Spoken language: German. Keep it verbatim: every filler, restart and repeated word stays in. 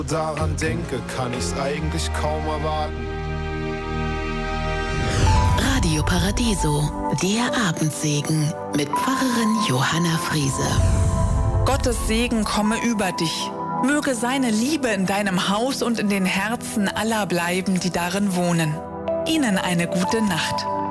daran denke, kann ich's eigentlich kaum erwarten. Radio Paradiso, der Abendsegen mit Pfarrerin Johanna Friese. Gottes Segen komme über dich. Möge seine Liebe in deinem Haus und in den Herzen aller bleiben, die darin wohnen. Ihnen eine gute Nacht.